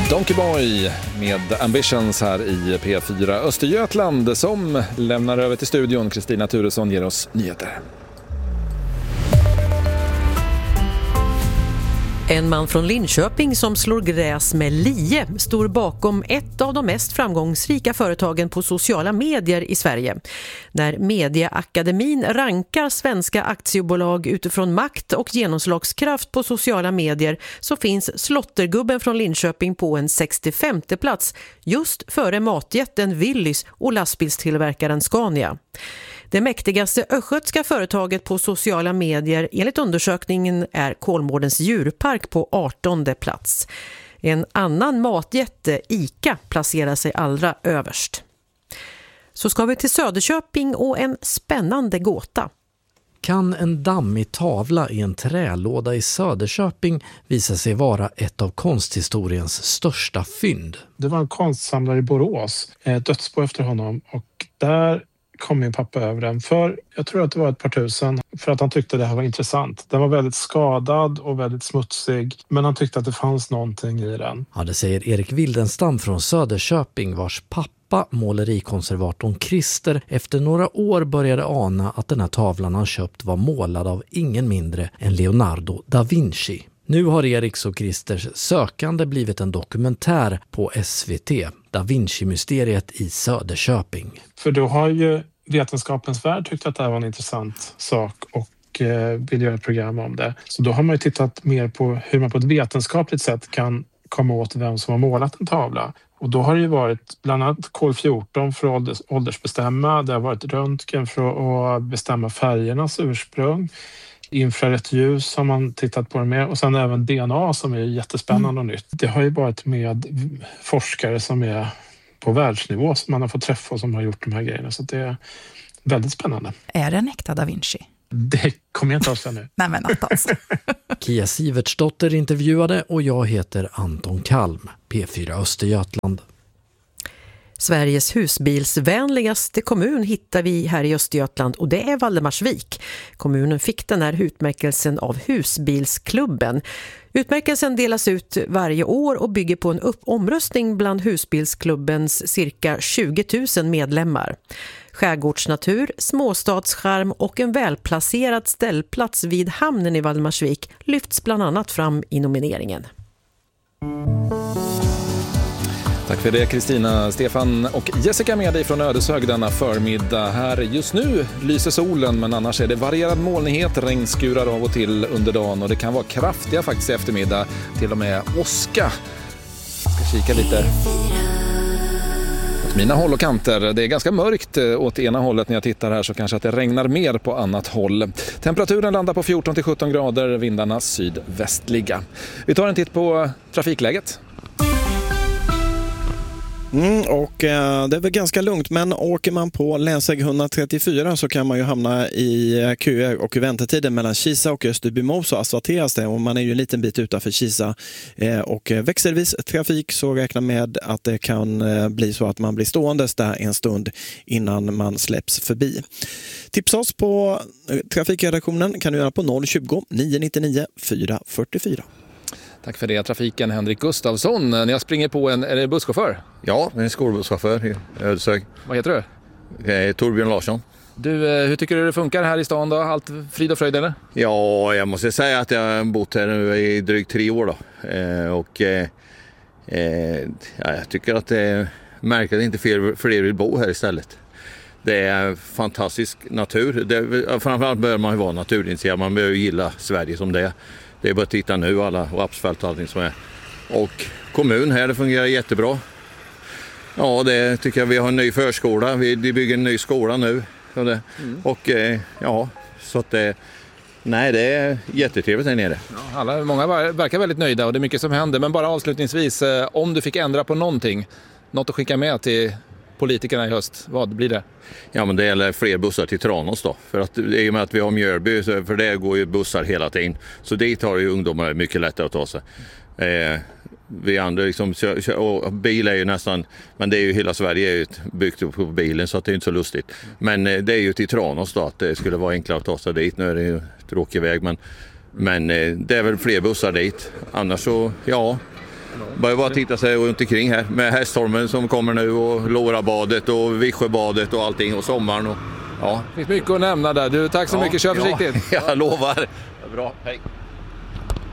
Donkey Boy med Ambitions här i P4 Östergötland som lämnar över till studion. Kristina Turesson ger oss nyheter. En man från Linköping som slår gräs med lie står bakom ett av de mest framgångsrika företagen på sociala medier i Sverige. När Mediaakademin rankar svenska aktiebolag utifrån makt och genomslagskraft på sociala medier så finns Slottergubben från Linköping på en 65:e plats just före matjätten Willys och lastbilstillverkaren Scania. Det mäktigaste östgötska företaget på sociala medier enligt undersökningen är Kolmårdens djurpark på 18:e plats. En annan matjätte, ICA, placerar sig allra överst. Så ska vi till Söderköping och en spännande gåta. Kan en dammig tavla i en trälåda i Söderköping visa sig vara ett av konsthistoriens största fynd? Det var en konstsamlare i Borås, ett dödsbo efter honom, och där kom min pappa över den för, jag tror att det var ett par tusen, för att han tyckte det här var intressant. Den var väldigt skadad och väldigt smutsig, men han tyckte att det fanns någonting i den. Ja, det säger Erik Wildenstam från Söderköping, vars pappa, målerikonservatorn Christer, efter några år började ana att den här tavlan han köpt var målad av ingen mindre än Leonardo da Vinci. Nu har Eriks och Christers sökande blivit en dokumentär på SVT, Da Vinci-mysteriet i Söderköping. För då har ju vetenskapens värld tyckt att det här var en intressant sak och vill göra ett program om det. Så då har man ju tittat mer på hur man på ett vetenskapligt sätt kan komma åt vem som har målat en tavla. Och då har det ju varit bland annat kol-14 för att åldersbestämma. Det har varit röntgen för att bestämma färgernas ursprung. Infrarött ljus har man tittat på det med, och sen även DNA som är jättespännande och nytt. Det har ju varit med forskare som är på världsnivå som man har fått träffa och som har gjort de här grejerna, så det är väldigt spännande. Är det en äkta Da Vinci? Det kommer jag inte att säga nu. Nej, men attans. Kia Sivertsdotter intervjuade och jag heter Anton Kalm, P4 Östergötland. Sveriges husbilsvänligaste kommun hittar vi här i Östergötland och det är Valdemarsvik. Kommunen fick den här utmärkelsen av Husbilsklubben. Utmärkelsen delas ut varje år och bygger på en omröstning bland Husbilsklubbens cirka 20 000 medlemmar. Skärgårdsnatur, småstadscharm och en välplacerad ställplats vid hamnen i Valdemarsvik lyfts bland annat fram i nomineringen. Tack för det Kristina, Stefan och Jessica med dig från Ödeshög denna förmiddag. Här just nu lyser solen, men annars är det varierad molnighet, regnskurar av och till under dagen och det kan vara kraftiga faktiskt i eftermiddag, till och med åska. Jag ska kika lite åt mina håll och kanter. Det är ganska mörkt åt ena hållet när jag tittar här, så kanske att det regnar mer på annat håll. Temperaturen landar på 14-17 grader, vindarna sydvästliga. Vi tar en titt på trafikläget. Och det är väl ganska lugnt, men åker man på länsväg 134 så kan man ju hamna i köer och väntetiden mellan Kisa och Österbymo, så asfalteras det, och man är ju en liten bit utanför Kisa och växelvis trafik, så räkna med att det kan bli så att man blir ståendes där en stund innan man släpps förbi. Tipsa oss på trafikredaktionen kan du göra på 020 999 444. Tack för det, trafiken Henrik Gustafsson. När jag springer på är det busschaufför? Ja, en skolbusschaufför i Ödeshög. Vad heter du? Torbjörn Larsson. Du, hur tycker du det funkar här i stan då? Allt frid och fröjd eller? Ja, jag måste säga att jag har bott här nu i drygt 3 år då. Jag tycker att det är märkligt att inte fler vill bo här istället. Det är fantastisk natur. Framförallt bör man ju vara naturintresserad. Man bör ju gilla Sverige som det är. Det är bara att titta nu, alla rapsfält och allting som är. Och kommun här, det fungerar jättebra. Ja, det tycker jag. Vi har en ny förskola. Vi bygger en ny skola nu. Och ja, så att det är jättetrevligt här nere. Ja, många verkar väldigt nöjda och det är mycket som händer. Men bara avslutningsvis, om du fick ändra på någonting, något att skicka med till politikerna i höst, vad blir det? Ja, men det gäller fler bussar till Tranås då. För att i och med att vi har Mjölby, för det går ju bussar hela tiden. Så dit har ju ungdomar mycket lättare att ta sig. Vi andra liksom, och bil är ju nästan, men det är ju hela Sverige är ju byggt upp på bilen, så att det är inte så lustigt. Men det är ju till Tranås då, att det skulle vara enklare att ta sig dit. Nu är det ju tråkig väg, men det är väl fler bussar dit. Annars så, ja, Bara titta sig runt omkring här med Hästholmen som kommer nu och Lårabadet och Viksjöbadet och allting och sommaren. Och, ja. Det finns mycket att nämna där. Du, tack så mycket. Kör försiktigt. Jag lovar. Bra, hej.